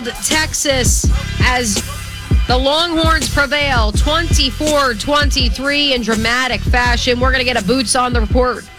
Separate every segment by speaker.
Speaker 1: Fairfield, Texas, as the Longhorns prevail 24-23 in dramatic fashion. We're going to get a boots on the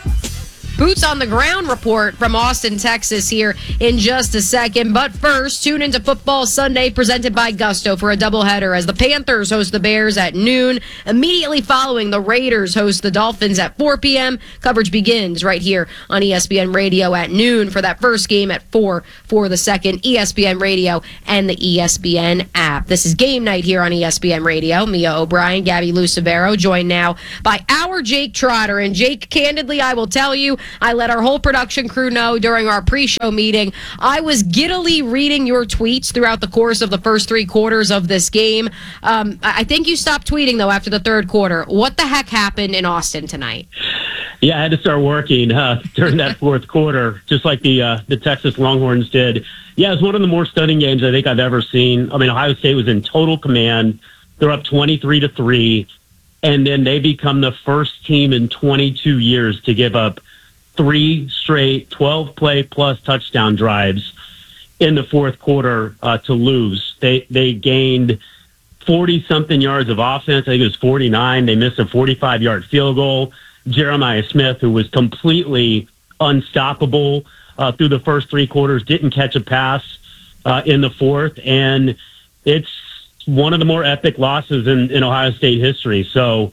Speaker 1: ground report from Austin, Texas here in just a second. But first, tune into Football Sunday presented by Gusto for a doubleheader as the Panthers host the Bears at noon. Immediately following, the Raiders host the Dolphins at 4 p.m. Coverage begins right here on ESPN Radio at noon for that first game, at 4 for the second. ESPN Radio and the ESPN app. This is Game Night here on ESPN Radio. Mia O'Brien, Gabby Lucevero, joined now by our Jake Trotter. And Jake, candidly, I will tell you, I let our whole production crew know during our pre-show meeting, I was giddily reading your tweets throughout the course of the first three quarters of this game. I think you stopped tweeting, though, after the third quarter. What the heck happened in Austin tonight?
Speaker 2: Yeah, I had to start working during that fourth quarter, just like the Texas Longhorns did. Yeah, it was one of the more stunning games I think I've ever seen. I mean, Ohio State was in total command. They're up 23-3, and then they become the first team in 22 years to give up 3 straight 12-play plus touchdown drives in the fourth quarter to lose. They gained 40-something yards of offense. I think it was 49. They missed a 45-yard field goal. Jeremiah Smith, who was completely unstoppable through the first three quarters, didn't catch a pass in the fourth. And it's one of the more epic losses in Ohio State history. So,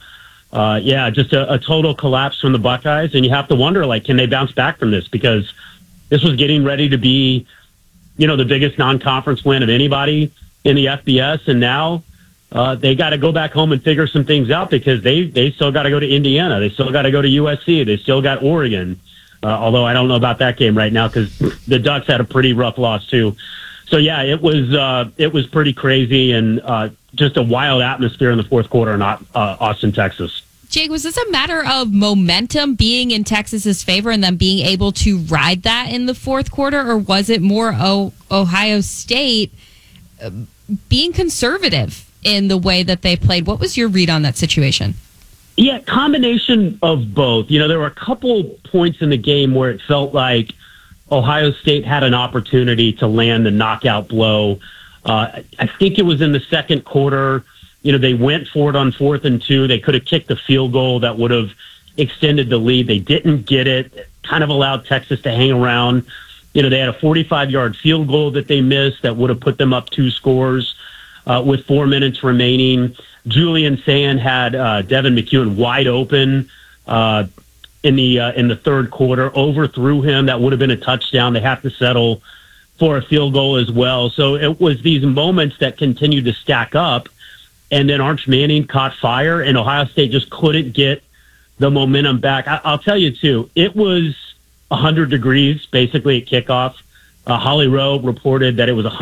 Speaker 2: just a total collapse from the Buckeyes. And you have to wonder, can they bounce back from this? Because this was getting ready to be, the biggest non-conference win of anybody in the FBS. And now they got to go back home and figure some things out, because they still got to go to Indiana. They still got to go to USC. They still got Oregon. Although I don't know about that game right now, because the Ducks had a pretty rough loss too. So yeah, it was pretty crazy, and just a wild atmosphere in the fourth quarter in Austin, Texas.
Speaker 3: Jake, was this a matter of momentum being in Texas's favor and them being able to ride that in the fourth quarter, or was it more Ohio State being conservative in the way that they played? What was your read on that situation?
Speaker 2: Yeah, combination of both. There were a couple points in the game where it felt like Ohio State had an opportunity to land the knockout blow. I think it was in the second quarter. They went for it on 4th and 2. They could have kicked the field goal that would have extended the lead. They didn't get it. Kind of allowed Texas to hang around. They had a 45-yard field goal that they missed that would have put them up 2 scores with 4 minutes remaining. Julian Sand had Devin McEwen wide open in the third quarter, overthrew him. That would have been a touchdown. They have to settle for a field goal as well. So it was these moments that continued to stack up, and then Arch Manning caught fire, and Ohio State just couldn't get the momentum back. I'll tell you, too, it was 100 degrees basically at kickoff. Holly Rowe reported that it was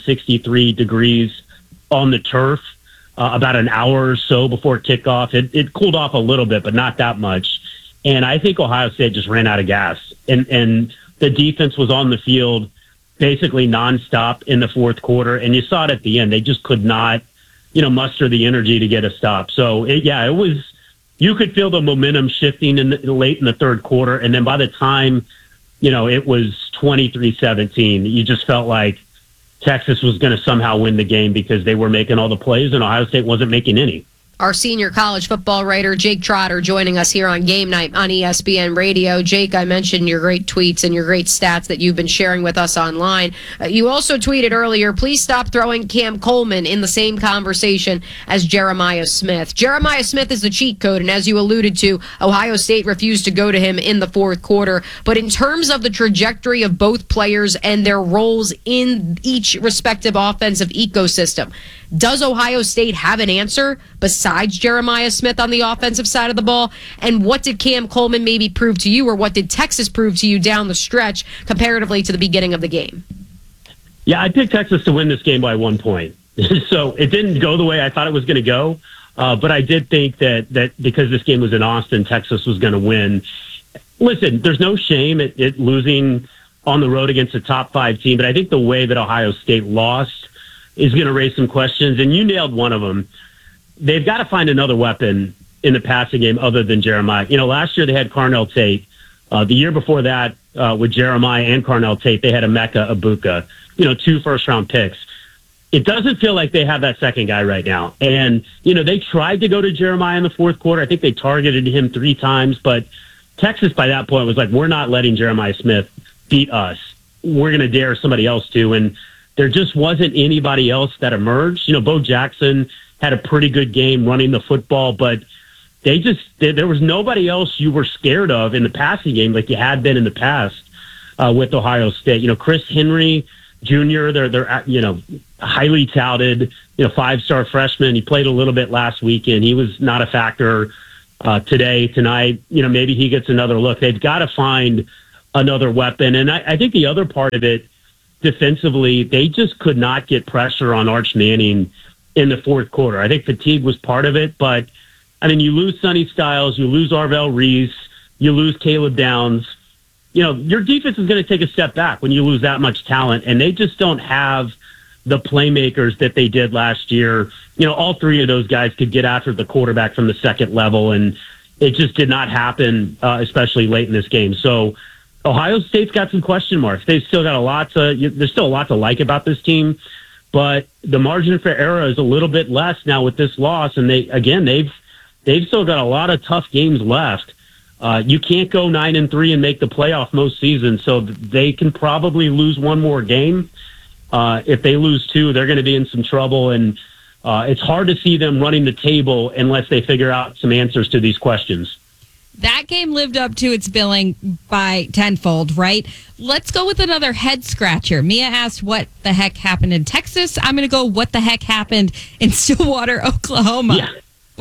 Speaker 2: 163 degrees on the turf about an hour or so before kickoff. It cooled off a little bit, but not that much. And I think Ohio State just ran out of gas. And the defense was on the field basically nonstop in the fourth quarter. And you saw it at the end. They just could not, muster the energy to get a stop. So, it was, you could feel the momentum shifting late in the third quarter. And then by the time, it was 23-17, you just felt like Texas was going to somehow win the game because they were making all the plays and Ohio State wasn't making any.
Speaker 1: Our senior college football writer, Jake Trotter, joining us here on Game Night on ESPN Radio. Jake, I mentioned your great tweets and your great stats that you've been sharing with us online. You also tweeted earlier, please stop throwing Cam Coleman in the same conversation as Jeremiah Smith. Jeremiah Smith is the cheat code, and as you alluded to, Ohio State refused to go to him in the fourth quarter. But in terms of the trajectory of both players and their roles in each respective offensive ecosystem, does Ohio State have an answer besides Jeremiah Smith on the offensive side of the ball? And what did Cam Coleman maybe prove to you, or what did Texas prove to you down the stretch comparatively to the beginning of the game?
Speaker 2: Yeah, I picked Texas to win this game by 1 point. So it didn't go the way I thought it was going to go. But I did think that because this game was in Austin, Texas was going to win. Listen, there's no shame at losing on the road against a top 5 team. But I think the way that Ohio State lost is going to raise some questions, and you nailed one of them. They've got to find another weapon in the passing game other than Jeremiah. Last year they had Carnell Tate. The year before that, with Jeremiah and Carnell Tate, they had Emeka Egbuka, 2 first-round picks. it doesn't feel like they have that second guy right now. And, they tried to go to Jeremiah in the fourth quarter. I think they targeted him 3 times, but Texas by that point was like, we're not letting Jeremiah Smith beat us. We're going to dare somebody else to. And there just wasn't anybody else that emerged. Bo Jackson had a pretty good game running the football, but there was nobody else you were scared of in the passing game like you had been in the past with Ohio State. Chris Henry Jr., they're highly touted, 5-star freshman. He played a little bit last weekend. He was not a factor tonight. Maybe he gets another look. They've got to find another weapon. And I think the other part of it, defensively, they just could not get pressure on Arch Manning in the fourth quarter. I think fatigue was part of it, but you lose Sonny Styles, you lose Arvell Reese, you lose Caleb Downs. Your defense is going to take a step back when you lose that much talent, and they just don't have the playmakers that they did last year. All 3 of those guys could get after the quarterback from the second level, and it just did not happen, especially late in this game. So Ohio State's got some question marks. They've still got there's still a lot to like about this team, but the margin for error is a little bit less now with this loss, and they've still got a lot of tough games left. You can't go 9-3 and make the playoff most seasons, so they can probably lose one more game. If they lose 2, they're going to be in some trouble, and it's hard to see them running the table unless they figure out some answers to these questions.
Speaker 3: That game lived up to its billing by tenfold, right? Let's go with another head scratcher. Mia asked what the heck happened in Texas. I'm going to go what the heck happened in Stillwater, Oklahoma.
Speaker 2: Yeah.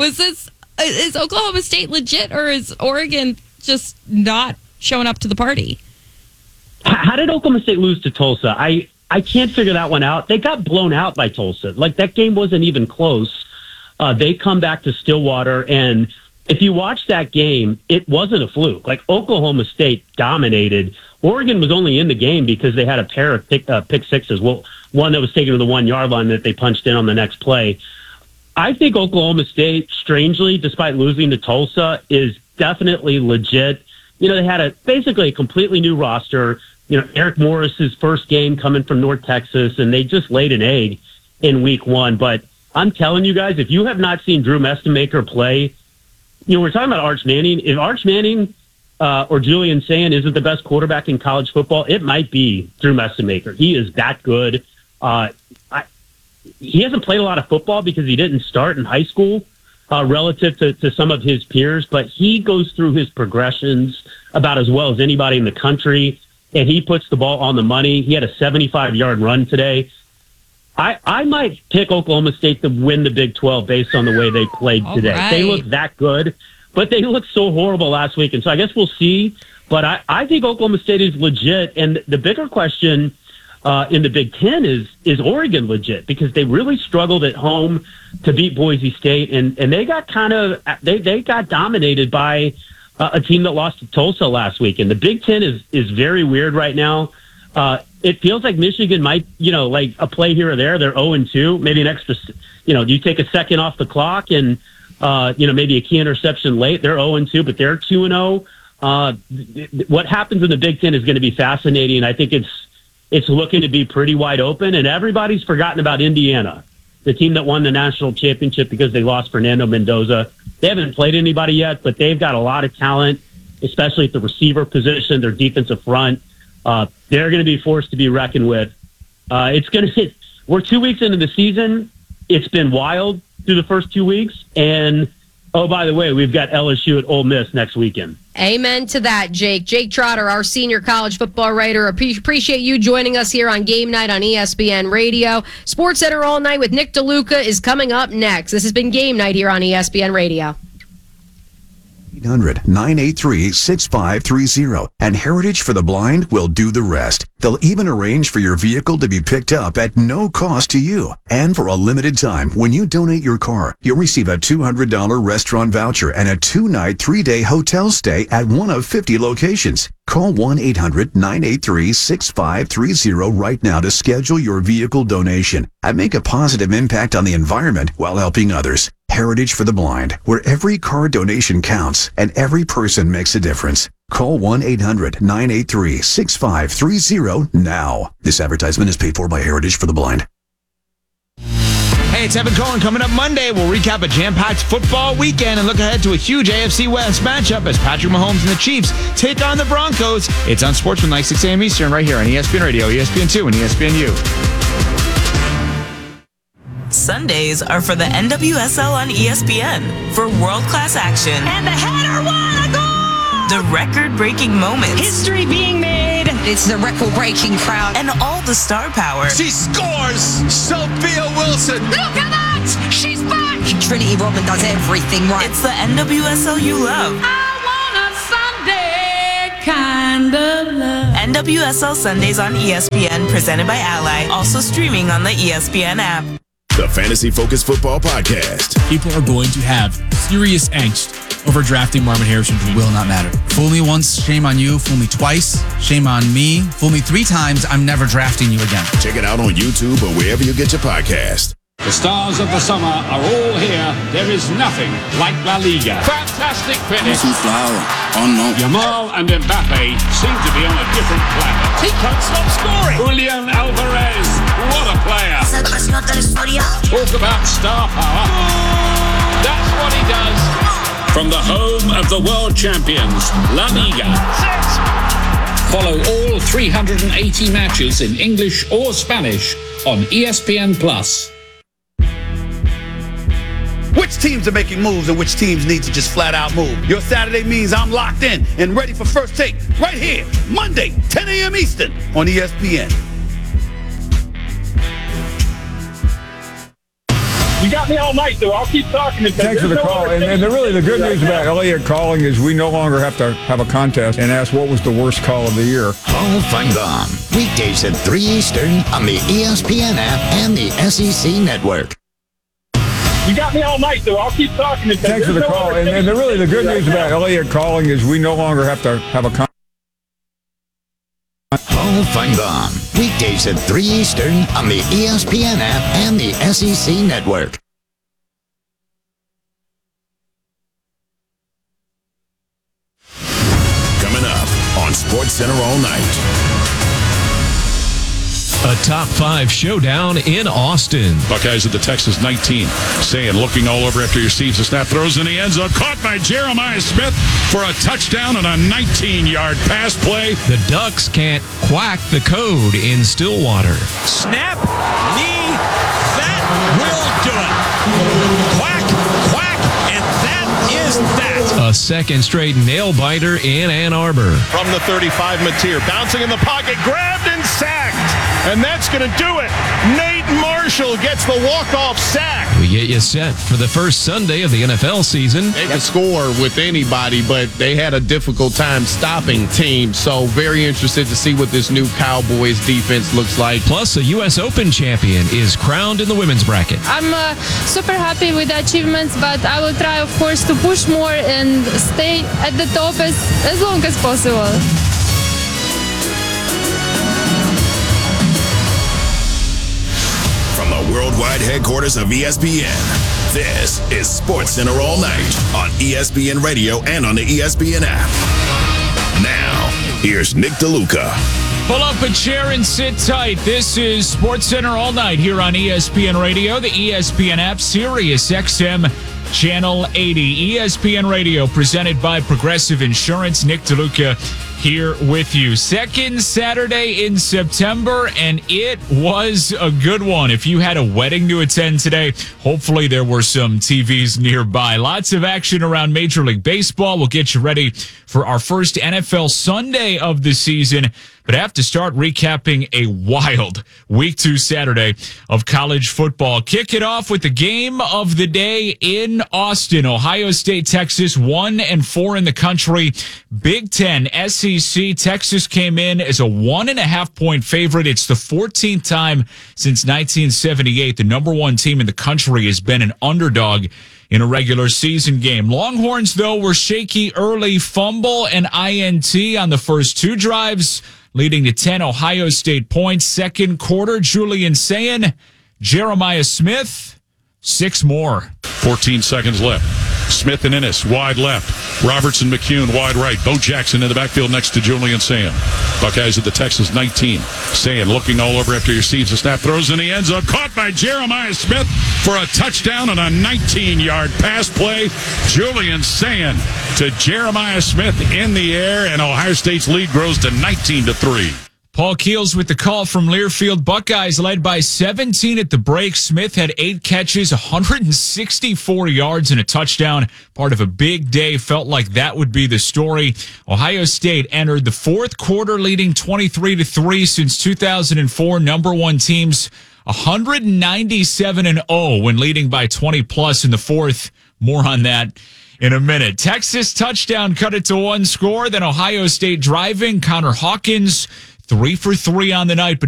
Speaker 3: Is Oklahoma State legit, or is Oregon just not showing up to the party?
Speaker 2: How did Oklahoma State lose to Tulsa? I can't figure that one out. They got blown out by Tulsa. Like, that game wasn't even close. They come back to Stillwater, and if you watch that game, it wasn't a fluke. Like, Oklahoma State dominated. Oregon was only in the game because they had a pair of pick sixes. Well, one that was taken to the 1-yard line that they punched in on the next play. I think Oklahoma State, strangely, despite losing to Tulsa, is definitely legit. They had basically a completely new roster. Eric Morris's first game coming from North Texas, and they just laid an egg in week 1. But I'm telling you guys, if you have not seen Drew Mestemaker play, we're talking about Arch Manning. If Arch Manning or Julian Sayin isn't the best quarterback in college football, it might be Drew Mestemaker. He is that good. He hasn't played a lot of football because he didn't start in high school relative to some of his peers, but he goes through his progressions about as well as anybody in the country, and he puts the ball on the money. He had a 75-yard run today. I might pick Oklahoma State to win the Big 12 based on the way they played today.
Speaker 3: Right.
Speaker 2: They look that good, but they looked so horrible last week, and so I guess we'll see. But I think Oklahoma State is legit, and the bigger question in the Big Ten is Oregon legit, because they really struggled at home to beat Boise State, and they got they got dominated by a team that lost to Tulsa last week. And the Big Ten is very weird right now. It feels like Michigan might, like a play here or there. They're 0-2, maybe an extra, you take a second off the clock and, maybe a key interception late. They're 0-2, but they're 2-0. What happens in the Big Ten is going to be fascinating. I think it's looking to be pretty wide open, and everybody's forgotten about Indiana, the team that won the national championship because they lost Fernando Mendoza. They haven't played anybody yet, but they've got a lot of talent, especially at the receiver position, their defensive front. They're going to be forced to be reckoned with. We're 2 weeks into the season. It's been wild through the first 2 weeks. And, oh, by the way, we've got LSU at Ole Miss next weekend.
Speaker 1: Amen to that, Jake. Jake Trotter, our senior college football writer. Appreciate you joining us here on Game Night on ESPN Radio. Sports Center All Night with Nick DeLuca is coming up next. This has been Game Night here on ESPN Radio.
Speaker 4: 800-983-6530. And Heritage for the Blind will do the rest. They'll even arrange for your vehicle to be picked up at no cost to you. And for a limited time, when you donate your car, you'll receive a $200 restaurant voucher and a 2-night, 3-day hotel stay at one of 50 locations. Call 1-800-983-6530 right now to schedule your vehicle donation and make a positive impact on the environment while helping others. Heritage for the Blind, where every car donation counts and every person makes a difference. Call 1-800-983-6530 now. This advertisement is paid for by Heritage for the Blind.
Speaker 5: Hey, it's Evan Cohen. Coming up Monday, we'll recap a jam-packed football weekend and look ahead to a huge AFC West matchup as Patrick Mahomes and the Chiefs take on the Broncos. It's on Sportsman, 6 a.m. Eastern, right here on ESPN Radio, ESPN2, and ESPNU.
Speaker 6: Sundays are for the NWSL on ESPN for world-class action.
Speaker 7: And the header, what a goal!
Speaker 6: The record-breaking moments.
Speaker 7: History being made. It's the record-breaking crowd.
Speaker 6: And all the star power.
Speaker 8: She scores! Sophia Wilson!
Speaker 7: Look at that! She's back! Trinity Rodman does everything right.
Speaker 6: It's the NWSL you love.
Speaker 7: I want a Sunday kind of love.
Speaker 6: NWSL Sundays on ESPN, presented by Ally. Also streaming on the ESPN app.
Speaker 9: The Fantasy Focus Football Podcast.
Speaker 10: People are going to have serious angst over drafting Marvin Harrison Jr.
Speaker 11: Will not matter. Fool me once, shame on you. Fool me twice, shame on me. Fool me 3 times, I'm never drafting you again.
Speaker 9: Check it out on YouTube or wherever you get your podcast.
Speaker 12: The stars of the summer are all here. There is nothing like La Liga. Fantastic finish. Yamal and Mbappe seem to be on a different planet. He can't stop scoring. Julian Alvarez, what a player. Talk about star power. That's what he does. From the home of the world champions, La Liga. Follow all 380 matches in English or Spanish on ESPN+.
Speaker 8: Which teams are making moves and which teams need to just flat out move? Your Saturday means I'm locked in and ready for First Take right here, Monday, 10 a.m. Eastern on ESPN.
Speaker 13: You got me all night, though. I'll keep talking.
Speaker 14: Thanks for the call. And really, the good news about Elliott calling is we no longer have to have a contest and ask what was the worst call of the year.
Speaker 15: Paul Feinbaum, weekdays at 3 Eastern on the ESPN app and the SEC Network.
Speaker 13: You got me all night, though. I'll keep talking.
Speaker 14: Thanks for the call. And really, the good news about Elliott calling is we no longer have to have a contest.
Speaker 15: Paul Feinbaum, weekdays at 3 Eastern on the ESPN app and the SEC Network.
Speaker 9: Coming up on SportsCenter all night.
Speaker 16: A top 5 showdown in Austin.
Speaker 17: Buckeyes at the Texas 19. Saying, looking all over after he receives the snap, throws in the end zone. Caught by Jeremiah Smith for a touchdown on a 19-yard pass play.
Speaker 16: The Ducks can't quack the code in Stillwater.
Speaker 5: Snap, knee, that will do it. Quack, quack, and that is that.
Speaker 16: A second straight nail-biter in Ann Arbor.
Speaker 18: From the 35, Mateer bouncing in the pocket, grabbed and sacked. And that's going to do it. Nate Marshall gets the walk-off sack.
Speaker 16: We get you set for the first Sunday of the NFL season.
Speaker 19: They can score with anybody, but they had a difficult time stopping teams. So very interested to see what this new Cowboys defense looks like.
Speaker 16: Plus, a U.S. Open champion is crowned in the women's bracket.
Speaker 20: I'm super happy with the achievements, but I will try, of course, to push more and stay at the top as long as possible.
Speaker 9: From the worldwide headquarters of ESPN, this is SportsCenter all night on ESPN Radio and on the ESPN app. Now, here's Nick DeLuca.
Speaker 21: Pull up a chair and sit tight. This is SportsCenter all night here on ESPN Radio, the ESPN app, Sirius XM, Channel 80. ESPN Radio presented by Progressive Insurance. Nick DeLuca here with you. Second Saturday in September, and it was a good one. If you had a wedding to attend today, hopefully there were some TVs nearby. Lots of action around Major League Baseball. We'll get you ready for our first NFL Sunday of the season. But I have to start recapping a wild Week 2 Saturday of college football. Kick it off with the game of the day in Austin. Ohio State, Texas, 1-4 in the country. Big Ten, SEC. Texas came in as a 1.5-point favorite. It's the 14th time since 1978 the number 1 team in the country has been an underdog in a regular season game. Longhorns, though, were shaky early. Fumble and INT on the first 2 drives, leading to 10 Ohio State points. Second quarter, Julian Sayin, Jeremiah Smith, 6 more.
Speaker 17: 14 seconds left. Smith and Ennis wide left. Robertson, McCune wide right. Bo Jackson in the backfield next to Julian Sand. Buckeyes at the Texas 19. Sand looking all over after he receives the snap. Throws in the end zone. Caught by Jeremiah Smith for a touchdown on a 19-yard pass play. Julian Sand to Jeremiah Smith in the air, and Ohio State's lead grows to 19-3.
Speaker 21: Paul Keels with the call from Learfield. Buckeyes led by 17 at the break. Smith had 8 catches, 164 yards, and a touchdown. Part of a big day. Felt like that would be the story. Ohio State entered the fourth quarter leading 23-3 since 2004. Number 1 teams 197-0 when leading by 20+ in the fourth. More on that in a minute. Texas touchdown cut it to 1 score. Then Ohio State driving. Connor Hawkins 3 for 3 on the night, but